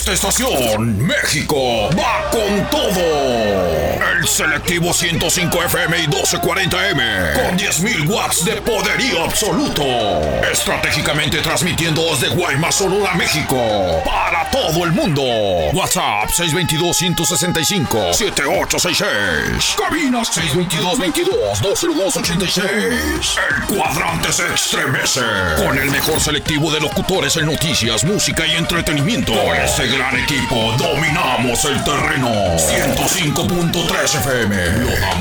esta estación, México va con todo. El selectivo 105 FM y 1240M con 10.000 watts de poderío absoluto. Estratégicamente transmitiendo desde Guaymas, Sonora, México para todo el mundo. WhatsApp 622-165-7866. Cabina 622-22-202-86. El cuadrante se estremece con el mejor selectivo de locutores en noticias, música y entretenimiento. Con este gran equipo dominamos el terreno. 105.3 FM. Lo damos